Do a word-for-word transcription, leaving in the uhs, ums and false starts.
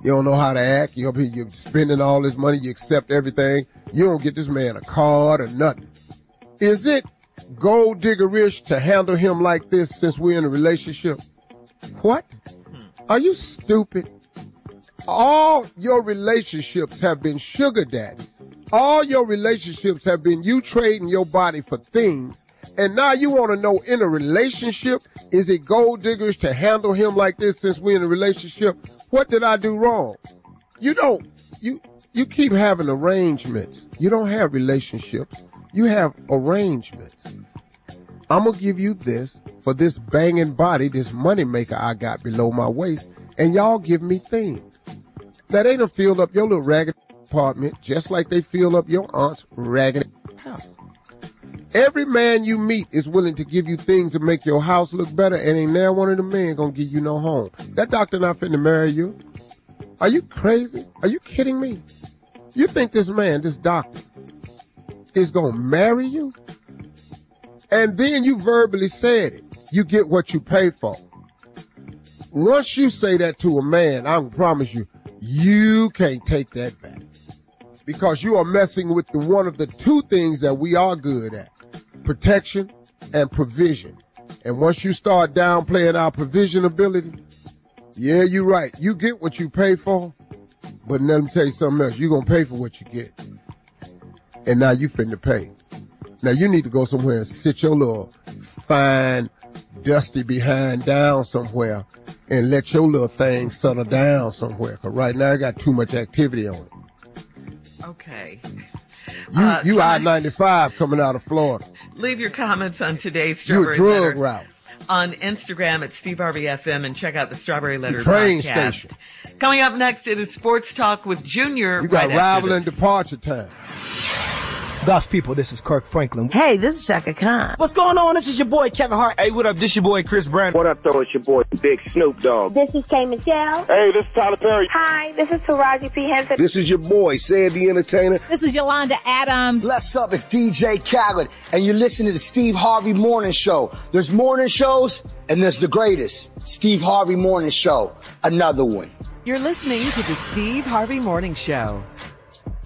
You don't know how to act. You're up here, you're spending all this money. You accept everything. You don't get this man a card or nothing. Is it gold diggerish to handle him like this since we're in a relationship? What? Are you stupid? All your relationships have been sugar daddies. All your relationships have been you trading your body for things. And now you want to know, in a relationship, is it gold diggerish to handle him like this since we're in a relationship? What did I do wrong? You don't, you, you keep having arrangements. You don't have relationships. You have arrangements. I'm going to give you this for this banging body, this money maker I got below my waist, and y'all give me things. Now, they done filled up your little ragged apartment just like they filled up your aunt's ragged house. Every man you meet is willing to give you things to make your house look better, and ain't never one of the men gonna give you no home. That doctor not finna marry you. Are you crazy? Are you kidding me? You think this man, this doctor, is gonna marry you? And then you verbally said it. You get what you pay for. Once you say that to a man, I promise you, you can't take that back. Because you are messing with the one of the two things that we are good at. Protection and provision. And once you start downplaying our provision ability, yeah, you're right. You get what you pay for, but let me tell you something else. You're going to pay for what you get. And now you finna pay. Now you need to go somewhere and sit your little fine, dusty behind down somewhere and let your little thing settle down somewhere. Because right now I got too much activity on it. Okay. You, uh, you I ninety-five coming out of Florida. Leave your comments on today's Strawberry You a drug Letter route. on Instagram at Steve Harvey F M, and check out the Strawberry Letter the train podcast. Station. Coming up next, it is Sports Talk with Junior. You got right arrival after and this. departure time. God's people, this is Kirk Franklin. Hey, this is Shaka Khan. What's going on? This is your boy Kevin Hart. Hey, what up? This your boy Chris Brown. What up, though? It's your boy Big Snoop Dogg. This is Kay Michelle. Hey, this is Tyler Perry. Hi, this is Taraji P. Henson. This is your boy Sandy Entertainer. This is Yolanda Adams. What's up? It's D J Khaled, and you're listening to the Steve Harvey Morning Show. There's morning shows, and there's the greatest, Steve Harvey Morning Show. Another one. You're listening to the Steve Harvey Morning Show.